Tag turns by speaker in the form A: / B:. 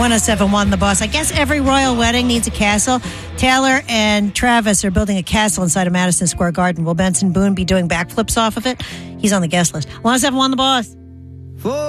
A: 1071 The Boss. I guess every royal wedding needs a castle. Taylor and Travis are building a castle inside of Madison Square Garden. Will Benson Boone be doing backflips off of it? He's on the guest list. 1071 The Boss.